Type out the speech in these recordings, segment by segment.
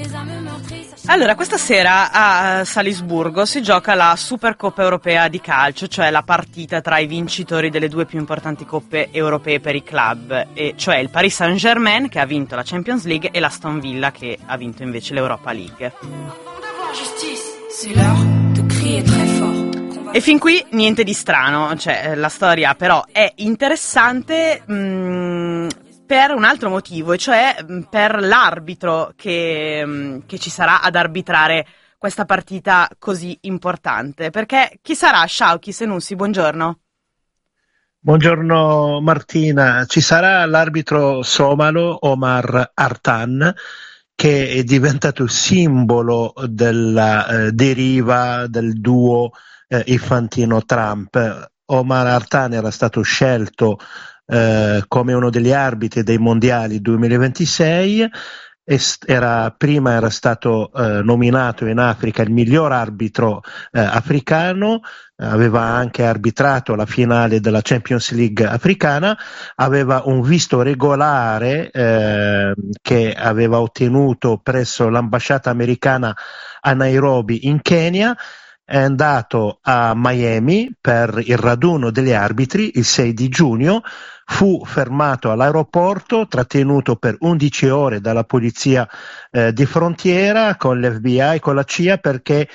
Allora, questa sera a Salisburgo si gioca la Supercoppa europea di calcio, cioè la partita tra i vincitori delle due più importanti coppe europee per i club, e cioè il Paris Saint-Germain, che ha vinto la Champions League, e l'Aston Villa, che ha vinto invece l'Europa League. E fin qui niente di strano, cioè la storia però è interessante per un altro motivo, e cioè per l'arbitro che ci sarà ad arbitrare questa partita così importante. Perché chi sarà? Shauki Senussi, buongiorno. Buongiorno Martina, ci sarà l'arbitro somalo Omar Artan, che è diventato il simbolo della deriva del duo Infantino-Trump. Omar Artan era stato scelto come uno degli arbitri dei mondiali 2026, prima era stato nominato in Africa il miglior arbitro africano, aveva anche arbitrato la finale della Champions League africana, aveva un visto regolare che aveva ottenuto presso l'ambasciata americana a Nairobi in Kenya. È andato a Miami per il raduno degli arbitri il 6 di giugno, fu fermato all'aeroporto, trattenuto per 11 ore dalla polizia di frontiera, con l'FBI, con la CIA, perché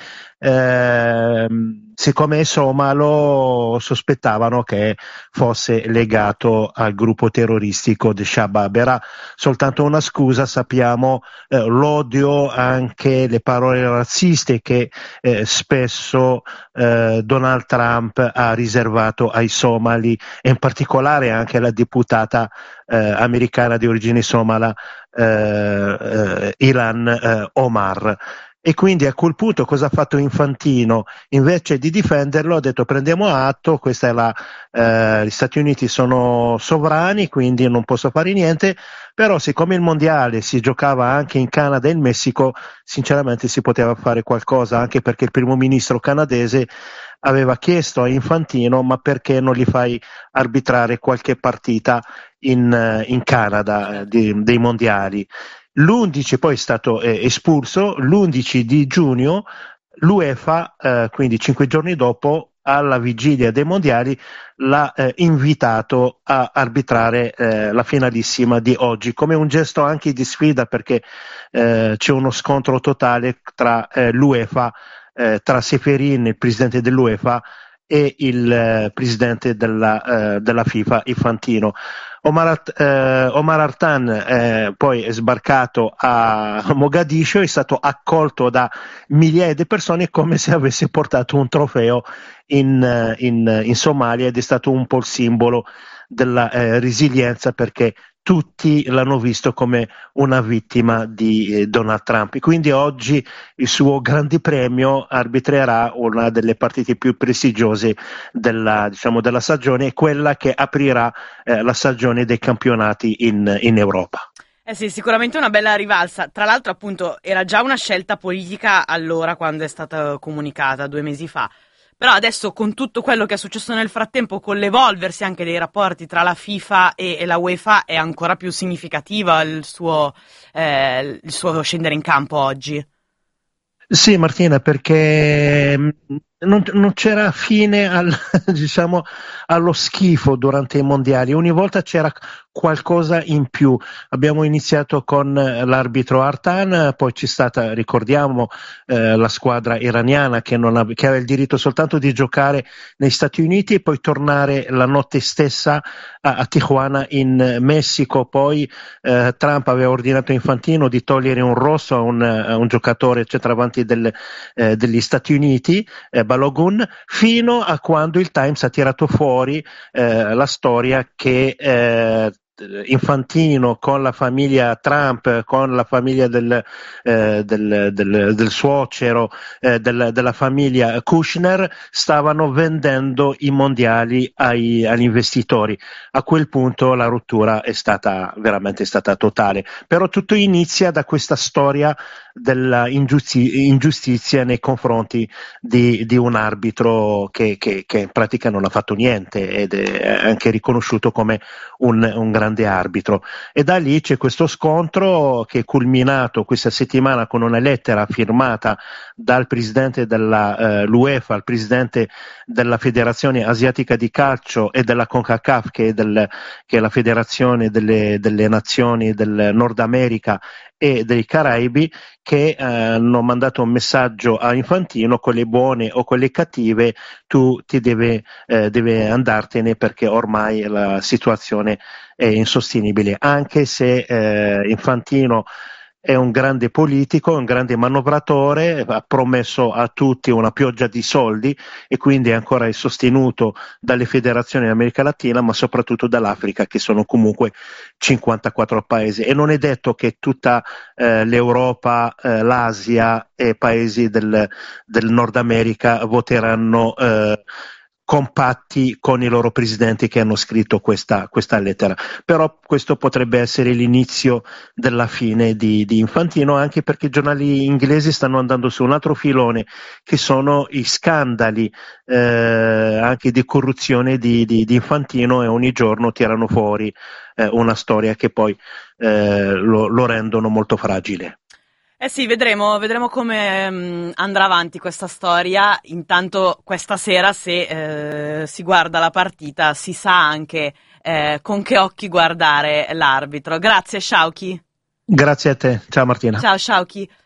siccome è somalo sospettavano che fosse legato al gruppo terroristico di Shabab. Era soltanto una scusa, sappiamo l'odio, anche le parole razziste che spesso Donald Trump ha riservato ai somali, e in particolare anche la deputata americana di origine somala Ilan Omar. E quindi a quel punto cosa ha fatto Infantino? Invece di difenderlo ha detto: prendiamo atto, questa è gli Stati Uniti sono sovrani, quindi non posso fare niente, però siccome il mondiale si giocava anche in Canada e in Messico, sinceramente si poteva fare qualcosa, anche perché il primo ministro canadese aveva chiesto a Infantino: ma perché non gli fai arbitrare qualche partita in Canada dei mondiali? L'11 poi è stato espulso, l'11 di giugno l'UEFA, quindi 5 giorni dopo, alla vigilia dei mondiali, l'ha invitato a arbitrare la finalissima di oggi, come un gesto anche di sfida, perché c'è uno scontro totale tra l'UEFA, tra Seferin, il presidente dell'UEFA, e il presidente della FIFA, Infantino. Omar Artan poi è sbarcato a Mogadiscio, è stato accolto da migliaia di persone come se avesse portato un trofeo in Somalia, ed è stato un po' il simbolo della resilienza, perché tutti l'hanno visto come una vittima di Donald Trump. Quindi oggi il suo grande premio arbitrerà una delle partite più prestigiose della stagione, quella che aprirà la stagione dei campionati in Europa. Eh sì, sicuramente una bella rivalsa. Tra l'altro, appunto, era già una scelta politica allora, quando è stata comunicata 2 mesi fa. Però adesso, con tutto quello che è successo nel frattempo, con l'evolversi anche dei rapporti tra la FIFA e la UEFA, è ancora più significativa il suo scendere in campo oggi. Sì, Martina, perché non c'era fine diciamo, allo schifo durante i mondiali. Ogni volta c'era qualcosa in più. Abbiamo iniziato con l'arbitro Artan, poi c'è stata, ricordiamo, la squadra iraniana che aveva il diritto soltanto di giocare negli Stati Uniti e poi tornare la notte stessa a Tijuana in Messico. Poi Trump aveva ordinato a Infantino di togliere un rosso a un giocatore centravanti degli Stati Uniti, Balogun, fino a quando il Times ha tirato fuori la storia che Infantino con la famiglia Trump, con la famiglia del suocero, della famiglia Kushner, stavano vendendo i mondiali agli investitori. A quel punto la rottura è stata veramente totale. Però tutto inizia da questa storia della ingiustizia nei confronti di un arbitro che in pratica non ha fatto niente ed è anche riconosciuto come un grande arbitro. E da lì c'è questo scontro che è culminato questa settimana con una lettera firmata dal presidente dell'UEFA, al presidente della Federazione Asiatica di Calcio e della CONCACAF, che è la federazione delle nazioni del Nord America e dei Caraibi, che hanno mandato un messaggio a Infantino: con le buone o con le cattive tu ti deve andartene, perché ormai la situazione è insostenibile, anche se Infantino è un grande politico, un grande manovratore, ha promesso a tutti una pioggia di soldi e quindi ancora è sostenuto dalle federazioni dell'America Latina, ma soprattutto dall'Africa, che sono comunque 54 paesi. E non è detto che tutta l'Europa, l'Asia e paesi del Nord America voteranno compatti con i loro presidenti che hanno scritto questa lettera. Però questo potrebbe essere l'inizio della fine di Infantino, anche perché i giornali inglesi stanno andando su un altro filone, che sono i scandali anche di corruzione di Infantino, e ogni giorno tirano fuori una storia che poi lo rendono molto fragile. Eh sì, vedremo come andrà avanti questa storia. Intanto questa sera, se si guarda la partita, si sa anche con che occhi guardare l'arbitro. Grazie, Shauki. Grazie a te, ciao Martina. Ciao, Shauki.